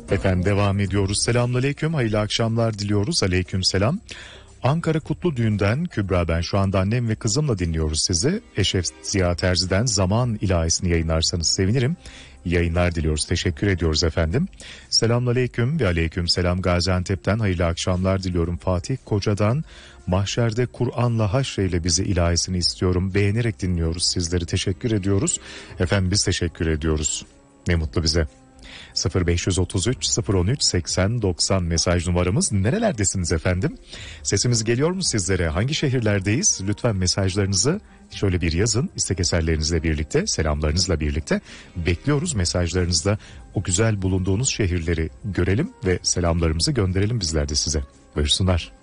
Efendim devam ediyoruz. Selamünaleyküm, hayırlı akşamlar diliyoruz. Aleykümselam. Ankara Kutlu Düğün'den Kübra ben. Şu anda annem ve kızımla dinliyoruz sizi. Eşref Ziya Terzi'den Zaman ilahisini yayınlarsanız sevinirim. Yayınlar diliyoruz. Teşekkür ediyoruz efendim. Selamünaleyküm ve aleykümselam. Gaziantep'ten hayırlı akşamlar diliyorum. Fatih Koca'dan mahşerde Kur'an'la haşreyle bizi ilahisini istiyorum. Beğenerek dinliyoruz sizleri. Teşekkür ediyoruz. Efendim biz teşekkür ediyoruz. Ne mutlu bize. 0533 013 80 90 mesaj numaramız. Nerelerdesiniz efendim? Sesimiz geliyor mu sizlere? Hangi şehirlerdeyiz? Lütfen mesajlarınızı şöyle bir yazın. İstek eserlerinizle birlikte, selamlarınızla birlikte bekliyoruz mesajlarınızda. O güzel bulunduğunuz şehirleri görelim ve selamlarımızı gönderelim bizler de size. Buyursunlar.